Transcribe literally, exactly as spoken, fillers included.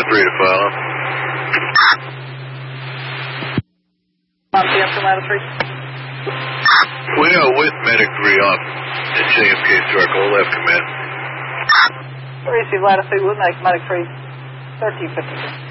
three to follow. On P M from ladder three. We are with Medic three off at J F K Circle, left command. We receive ladder three with Medic three, thirteen fifty-two.